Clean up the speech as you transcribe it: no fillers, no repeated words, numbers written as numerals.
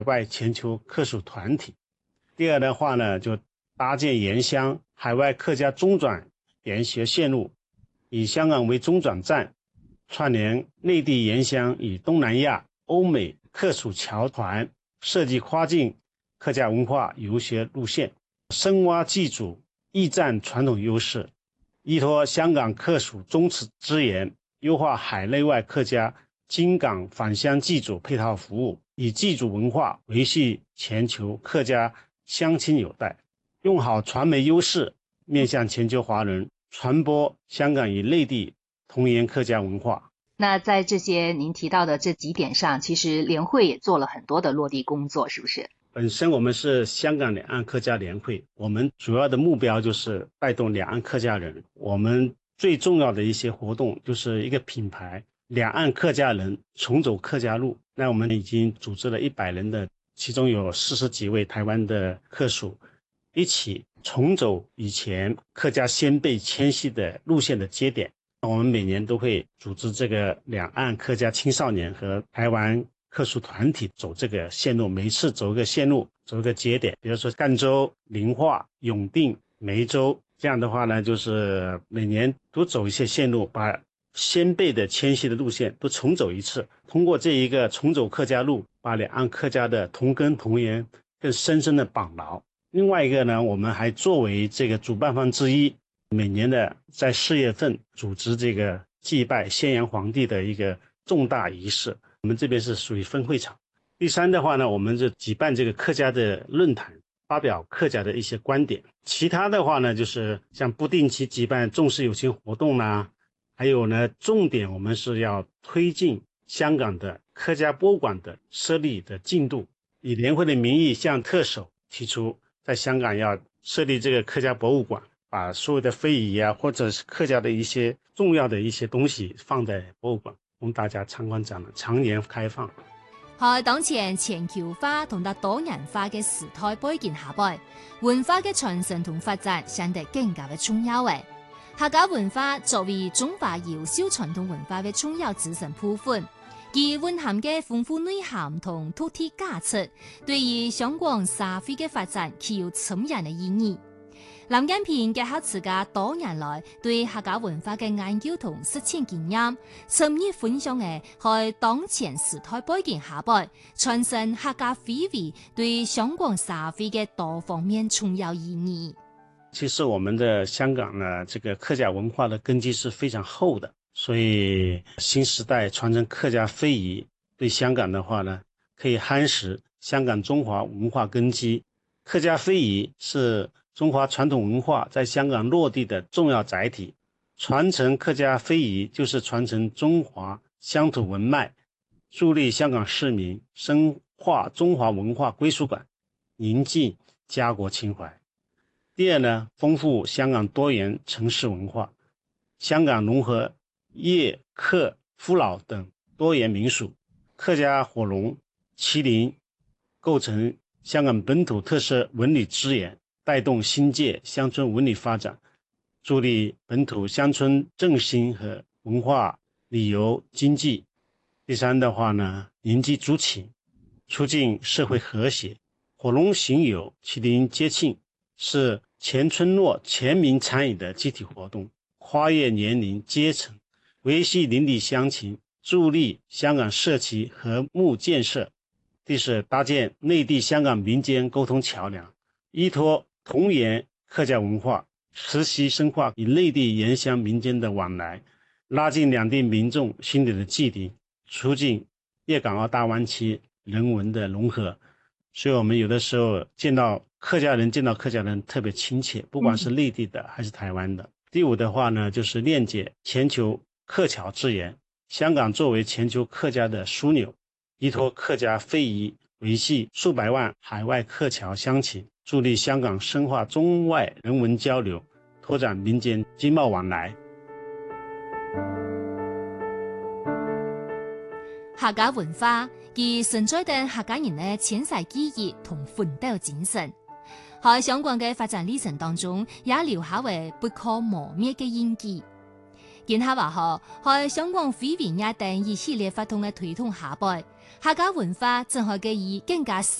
外全球客属团体。第二的话呢，就搭建沿乡海外客家中转研学线路，以香港为中转站，串联内地沿乡与东南亚、欧美客属侨团，设计跨境客家文化游学路线，深挖祭祖驿站传统优势，依托香港客属宗祠资源，优化海内外客家经港返乡祭祖配套服务，以祭祖文化维系全球客家乡亲友代，用好传媒优势，面向全球华人传播香港与内地同源客家文化。 那在这些您提到的这几点上，其实联会也做了很多的落地工作，是不是？ 本身我们是香港两岸客家联会，我们主要的目标就是带动两岸客家人。我们最重要的一些活动就是一个品牌，两岸客家人重走客家路。那我们已经组织了100人的，其中有40几位台湾的客属，一起重走以前客家先辈迁徙的路线的节点。我们每年都会组织这个两岸客家青少年和台湾客属团体走这个线路，每次走一个线路，走一个节点，比如说赣州、宁化、永定、梅州，这样的话呢，就是每年都走一些线路，把先辈的迁徙的路线都重走一次，通过这一个重走客家路，把两岸客家的同根同源更深深的绑牢。另外一个呢，我们还作为这个主办方之一，每年的在4月份组织这个祭拜先阳皇帝的一个重大仪式，我们这边是属于分会场。第三的话呢，我们就举办这个客家的论坛，发表客家的一些观点。其他的话呢，就是像不定期举办重视友情活动啦，还有呢，重点我们是要推进香港的客家博物馆的设立的进度，以联会的名义向特首提出在香港要设立这个客家博物馆，把所有的非遗啊，或者是客家的一些重要的一些东西放在博物馆，供大家参观展览，常年開放。 喺當前全球化同埋多元化嘅時代背景下邊，文化嘅傳承同發展顯得更加嘅重要嘅。客家文化作為中華優秀傳統文化嘅重要組成部分，其蘊含嘅豐富內涵同獨特價值，對於香港社會嘅發展具有深遠嘅意義。林建平結合自家多年來對客家文化嘅研究同實踐經驗，深入分享嘅喺當前時代背景下邊，傳承客家非遺對香港社會嘅多方面重要意義。 其實我們的香港呢，這個客家文化的根基是非常厚的，所以新時代傳承客家非遺對香港的話呢，可以夯實香港中華文化根基。客家非遺是中華傳統文化在香港落地的重要載體，傳承客家非遺就是傳承中華鄉土文脈，助力香港市民深化中華文化歸屬感，凝聚家國情懷。第二呢，豐富香港多元城市文化，香港融合粵客父老等多元民俗，客家火龍、麒麟構成香港本土特色文旅資源，帶動新界鄉村文旅發展，助力本土鄉村振興和文化旅遊經濟。第三的話呢，凝聚族情，促進社會和諧。火龍行遊、麒麟節慶是全村落全民參與的集體活動，跨越年齡階層，維繫鄰里鄉情，助力香港社區和睦建設。第四，搭建內地香港民間溝通橋樑，依託同源客家文化，持續深化與內地沿鄉民間的往來，拉近兩地民眾心理的距離，促進粵港澳大灣區人文的融合。所以我們有的時候見到客家人特別親切，不管是內地的還是台灣的。第五的話呢，就是鏈接全球客僑資源，香港作為全球客家的樞紐，依託客家非遺，維繫數百萬海外客僑鄉情，助力香港深化中外人文交流，拓展民間經貿往來。 客家文化而承載着客家人嘅前世記憶同奮鬥精神，喺香港嘅發展歷程當中，也留下為不可磨滅嘅印記。然後話喺香港非遺等一系列活動嘅推動下邊， 客家文化正可以更加